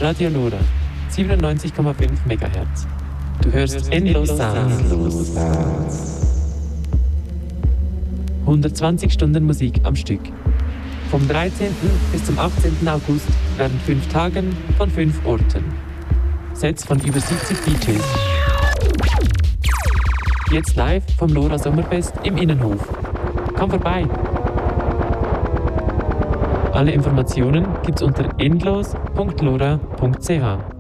Radio Lora, 97,5 MHz. Du hörst endlos Sounds. 120 Stunden Musik am Stück. Vom 13. bis zum 18. August während 5 Tagen von 5 Orten. Sets von über 70 DJs. Jetzt live vom Lora Sommerfest im Innenhof. Komm vorbei! Alle Informationen gibt's unter endlos.lora.ch.